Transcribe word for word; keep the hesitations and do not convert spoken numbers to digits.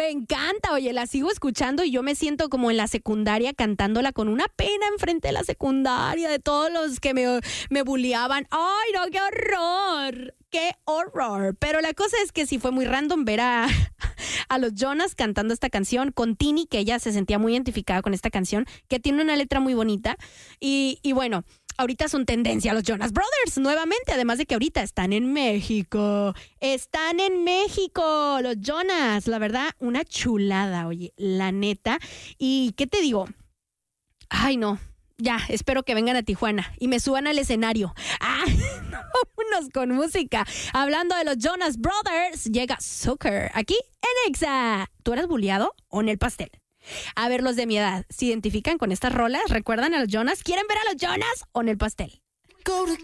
Me encanta, oye, la sigo escuchando y yo me siento como en la secundaria cantándola con una pena enfrente de la secundaria, de todos los que me, me bulleaban. ¡Ay, no, qué horror! ¡Qué horror! Pero la cosa es que sí fue muy random ver a, a los Jonas cantando esta canción con Tini, que ella se sentía muy identificada con esta canción, que tiene una letra muy bonita. Y, y bueno, ahorita son tendencia los Jonas Brothers nuevamente, además de que ahorita están en México. Están en México los Jonas, la verdad, una chulada, oye, la neta. ¿Y qué te digo? Ay, no. Ya, espero que vengan a Tijuana y me suban al escenario. ¡Ah! Vámonos con música. Hablando de los Jonas Brothers, llega Zucker aquí en Exa. ¿Tú eras bulleado o en el pastel? A ver, los de mi edad, ¿se identifican con estas rolas? ¿Recuerdan a los Jonas? ¿Quieren ver a los Jonas o en el pastel?